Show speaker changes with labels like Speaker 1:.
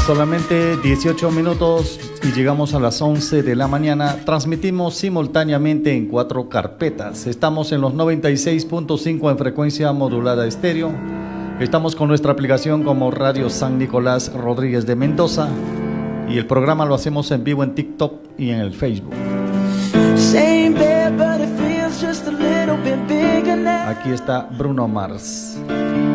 Speaker 1: Solamente 18 minutos y llegamos a las 11 de la mañana. Transmitimos simultáneamente en 4 carpetas. Estamos en los 96.5 en frecuencia modulada estéreo. Estamos con nuestra aplicación como Radio San Nicolás Rodríguez de Mendoza. Y el programa lo hacemos en vivo en TikTok y en el Facebook. Aquí está Bruno Mars.